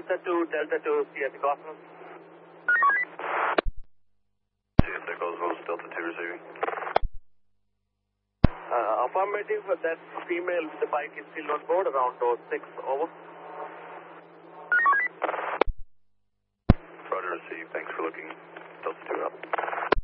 Delta 2, CF Cosmos. CF Cosmos, Delta 2 receiving. Affirmative, that female with the bike is still on board, around 06, over. Roger, received. Thanks for looking.